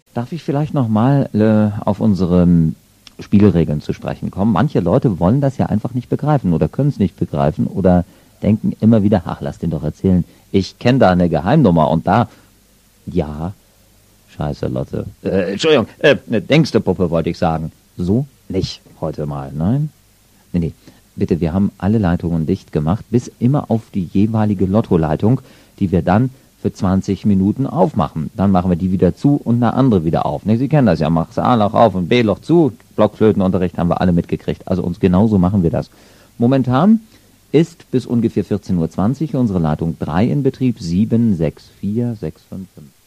Darf ich vielleicht nochmal auf unsere Spielregeln zu sprechen kommen? Manche Leute wollen das ja einfach nicht begreifen oder können es nicht begreifen oder denken immer wieder, ach, lass den doch erzählen. Ich kenne da eine Geheimnummer und da, ja, scheiße, Lotte. Entschuldigung, eine Denkste-Puppe wollte ich sagen. So nicht heute mal, nein? Nee. Bitte, wir haben alle Leitungen dicht gemacht, bis immer auf die jeweilige Lottoleitung, die wir dann für 20 Minuten aufmachen. Dann machen wir die wieder zu und eine andere wieder auf. Ne, Sie kennen das ja, machst A-Loch auf und B-Loch zu. Blockflötenunterricht haben wir alle mitgekriegt. Also uns genauso machen wir das. Momentan ist bis ungefähr 14:20 Uhr unsere Leitung 3 in Betrieb, 7, 6, 4, 6, 5, 5.